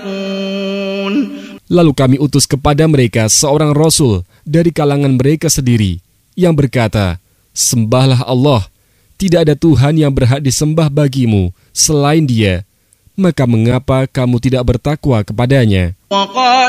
يتقون. Lalu kami utus kepada mereka seorang rasul dari kalangan mereka sendiri yang berkata, "Sembahlah Allah, tidak ada Tuhan yang berhak disembah bagimu selain Dia. Maka mengapa kamu tidak bertakwa kepadanya?"